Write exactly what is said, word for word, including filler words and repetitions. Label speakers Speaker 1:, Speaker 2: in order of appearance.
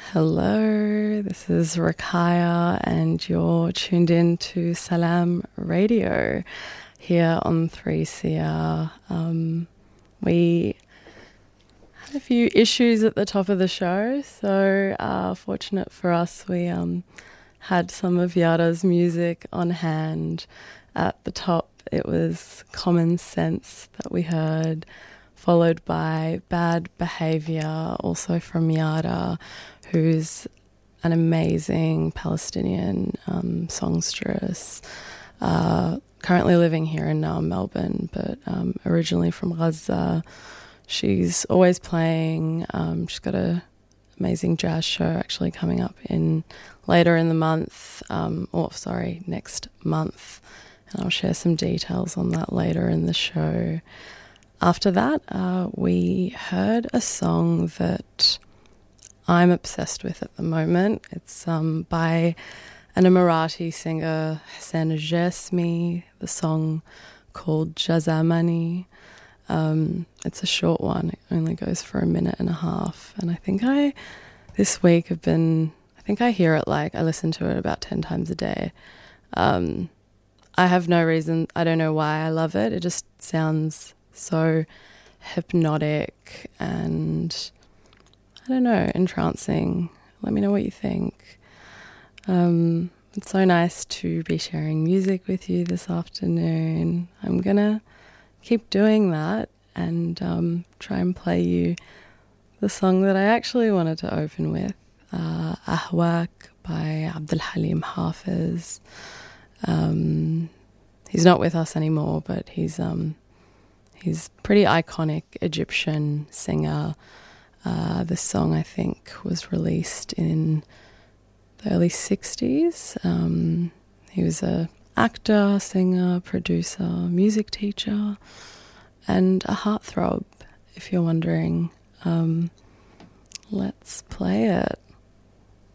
Speaker 1: Hello, this is Rakaya and you're tuned in to Salam Radio here on three C R. Um, we had a few issues at the top of the show, so uh, fortunate for us we um, had some of Yada's music on hand. At the top it was Common Sense that we heard, followed by Bad Behaviour, also from Yada, who's an amazing Palestinian um, songstress, uh, currently living here in uh, Melbourne, but um, originally from Gaza. She's always playing. Um, she's got an amazing jazz show actually coming up in later in the month, um, or sorry, next month, and I'll share some details on that later in the show. After that, uh, we heard a song that I'm obsessed with at the moment. It's um, by an Emirati singer, Hassan Jasmi, the song called Jazamani. Um, it's a short one. It only goes for a minute and a half. And I think I, this week, have been, I think I hear it like, I listen to it about ten times a day. Um, I have no reason, I don't know why I love it. It just sounds so hypnotic and, I don't know, entrancing. Let me know what you think. Um, it's so nice to be sharing music with you this afternoon. I'm going to keep doing that and um, try and play you the song that I actually wanted to open with, uh, Ahwak by Abdul Halim Hafiz. Um, he's not with us anymore, but he's um, he's pretty iconic Egyptian singer. Uh, this song, I think, was released in the early sixties. Um, he was a actor, singer, producer, music teacher, and a heartthrob, if you're wondering. Um, let's play it.